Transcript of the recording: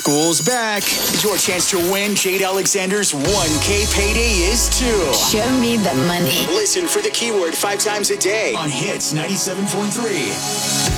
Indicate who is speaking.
Speaker 1: School's back. Your chance to win Jade Alexander's 1K payday is too.
Speaker 2: Show me the money.
Speaker 1: Listen for the keyword 5 times a day on Hits 97.3.